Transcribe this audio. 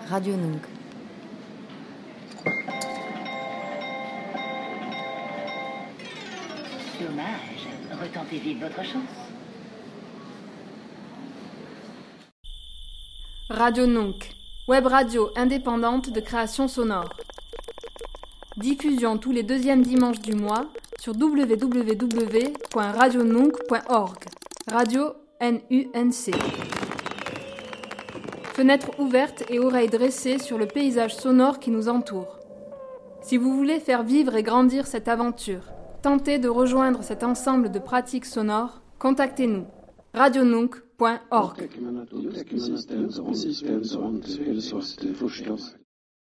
Radio Nunk. Dommage. Retentez vite votre chance. Radio Nunk, web radio indépendante de création sonore. Diffusion tous les deuxièmes dimanches du mois sur www.radionunk.org. Radio NUNC. Fenêtre ouverte et oreilles dressées sur le paysage sonore qui nous entoure. Si vous voulez faire vivre et grandir cette aventure, tentez de rejoindre cet ensemble de pratiques sonores, contactez-nous. radionunk.org.